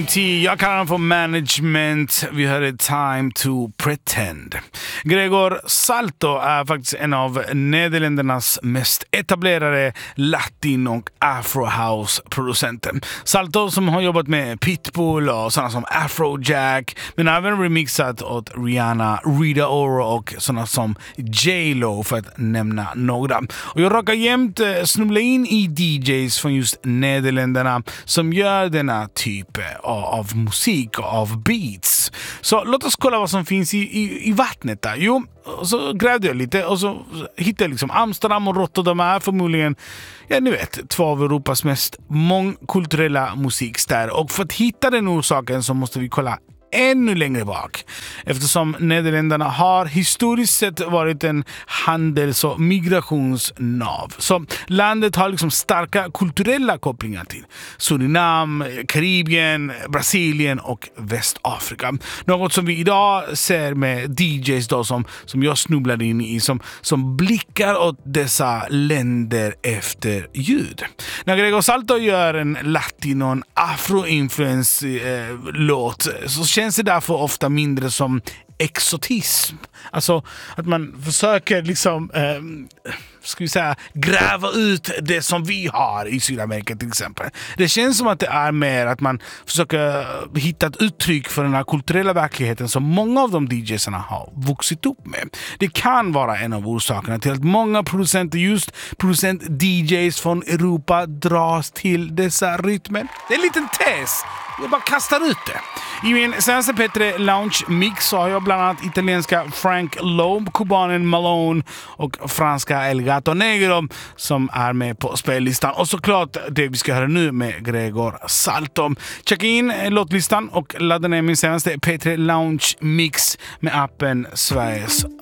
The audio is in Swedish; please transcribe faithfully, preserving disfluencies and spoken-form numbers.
Jag kallar den för management. Vi hörde Time to Pretend. Gregor Salto är faktiskt en av Nederländernas mest etablerade latin- och afro-house-producenter. Salto som har jobbat med Pitbull och sådana som Afrojack, men även remixat åt Rihanna, Rita Ora och sådana som J-Lo, för att nämna några. Och jag råkar jämt snubbla in i D Js från just Nederländerna som gör denna typ av musik och av beats. Så låt oss kolla vad som finns i, i, i vattnet där. Jo, så grävde jag lite och så hittade jag liksom Amsterdam och Rotterdam är förmodligen, ja ni vet, två av Europas mest mångkulturella musikstäder. Och för att hitta den orsaken så måste vi kolla ännu längre bak. Eftersom Nederländerna har historiskt sett varit en handels- och migrationsnav. Så landet har liksom starka kulturella kopplingar till Surinam, Karibien, Brasilien och Västafrika. Något som vi idag ser med D Js då som, som jag snubblade in i, som, som blickar åt dessa länder efter ljud. När Gregor Salto gör en latin- och en afro-influens eh, låt så känns det därför ofta mindre som exotism. Alltså att man försöker liksom eh, ska vi säga gräva ut det som vi har i Sydamerika till exempel. Det känns som att det är mer att man försöker hitta ett uttryck för den här kulturella verkligheten som många av de D Jsarna har vuxit upp med. Det kan vara en av orsakerna till att många producenter, just producent-D Js från Europa, dras till dessa rytmer. Det är en liten tes. Jag bara kastar ut det. I min senaste P tre Lounge Mix så har jag bland annat italienska Frank Loeb, kubanen Malone och franska El Gato Negro som är med på spellistan. Och såklart det vi ska höra nu med Gregor Salto. Checka in låtlistan och ladda ner min senaste P tre Lounge Mix med appen Sveriges